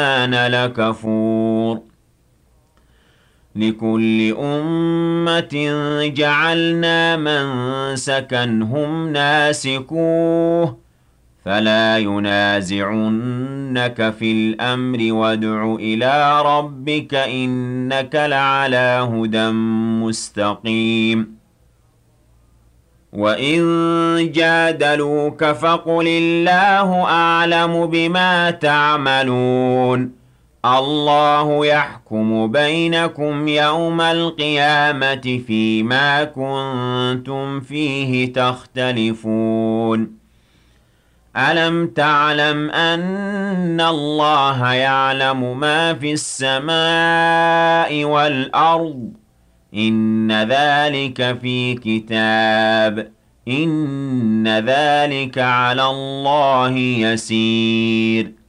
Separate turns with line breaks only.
لكفور لكل أمة جعلنا منسكا هم ناسكوه فلا ينازعنك في الأمر وادع إلى ربك إنك لعلى هدى مستقيم وإن جادلوك فقل الله أعلم بما تعملون الله يحكم بينكم يوم القيامة فيما كنتم فيه تختلفون ألم تعلم أن الله يعلم ما في السماء والأرض إن ذلك في كتاب إن ذلك على الله يسير